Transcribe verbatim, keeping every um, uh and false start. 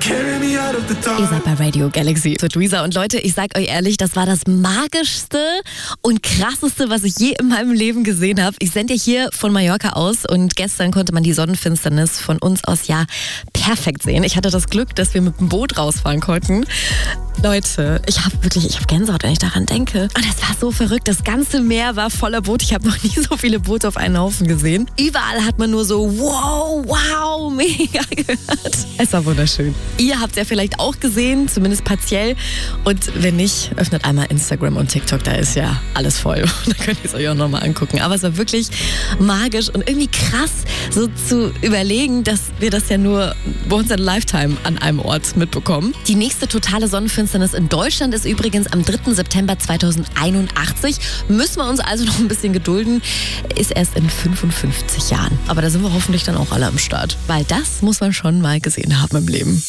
Ihr seid bei Radio Galaxy mit Luisa und Leute, ich sag euch ehrlich, das war das magischste und krasseste, was ich je in meinem Leben gesehen habe. Ich sende ja hier von Mallorca aus und gestern konnte man die Sonnenfinsternis von uns aus ja perfekt sehen. Ich hatte das Glück, dass wir mit dem Boot rausfahren konnten. Leute, ich habe wirklich, ich habe Gänsehaut, wenn ich daran denke. Und es war so verrückt, das ganze Meer war voller Boote. Ich habe noch nie so viele Boote auf einen Haufen gesehen. Überall hat man nur so wow, wow, mega gehört. Es war wunderschön. Ihr habt es ja vielleicht auch gesehen, zumindest partiell. Und wenn nicht, öffnet einmal Instagram und TikTok, da ist ja alles voll. Da könnt ihr es euch auch nochmal angucken. Aber es war wirklich magisch und irgendwie krass, so zu überlegen, dass wir das ja nur bei uns in Lifetime an einem Ort mitbekommen. Die nächste totale Sonnenfinsternis in Deutschland ist übrigens am dritten September zweitausendeinundachtzig. Müssen wir uns also noch ein bisschen gedulden. Ist erst in fünfundfünfzig Jahren. Aber da sind wir hoffentlich dann auch alle am Start. Weil das muss man schon mal gesehen haben im Leben.